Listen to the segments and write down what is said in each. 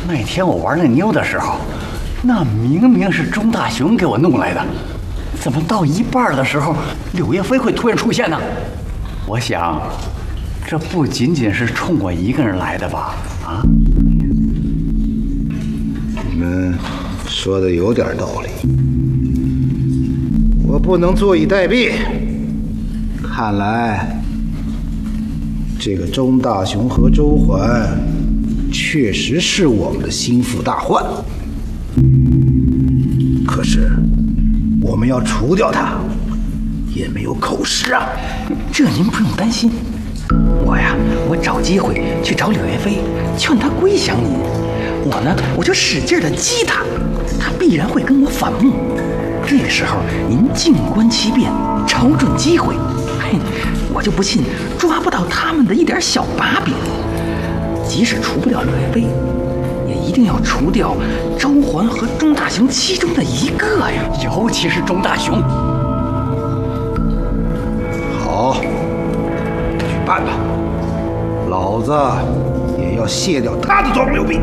那天我玩那妞的时候，那明明是钟大雄给我弄来的，怎么到一半的时候，柳叶飞会突然出现呢？我想，这不仅仅是冲我一个人来的吧？啊？ 你们说的有点道理，我不能坐以待毙。看来，这个钟大雄和周环确实是我们的心腹大患。可是，我们要除掉他，也没有口实啊。 这您不用担心，我找机会去找柳叶飞，劝他归降您。我就使劲的激他，他必然会跟我反目。这个时候您静观其变，瞅准机会。我就不信抓不到他们的一点小把柄。即使除不掉柳叶飞，也一定要除掉周环和钟大雄其中的一个呀， 尤其是钟大雄。 好，去办吧，老子也要卸掉他的装流弊。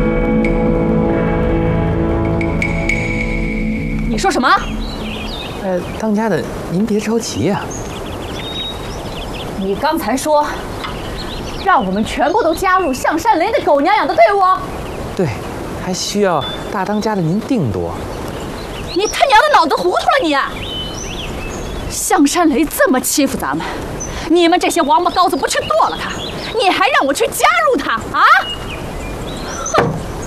你说什么？ 当家的，您别着急呀。 你刚才说，让我们全部都加入象山雷的狗娘养的队伍？ 对，还需要大当家的您定夺。 你他娘的脑子糊涂了你！象山雷这么欺负咱们，你们这些王八羔子不去剁了他，你还让我去加入他啊？哼！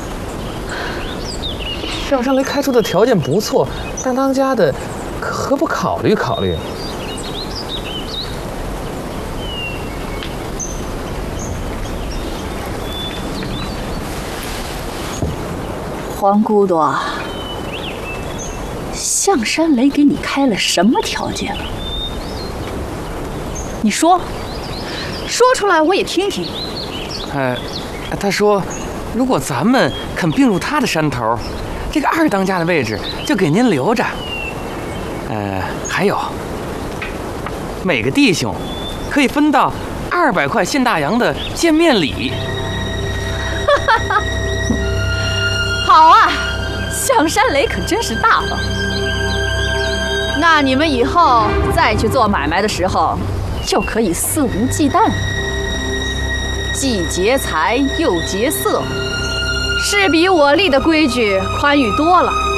象山雷开出的条件不错，大当家的何不考虑考虑？ 黄姑多，象山雷给你开了什么条件了？你说出来我也听听。 他说，如果咱们肯并入他的山头，这个二当家的位置就给您留着。还有，每个弟兄可以分到200块现大洋的见面礼。 好啊，象山雷可真是大方。那你们以后再去做买卖的时候，就可以肆无忌惮，既劫财又劫色，是比我立的规矩宽裕多了。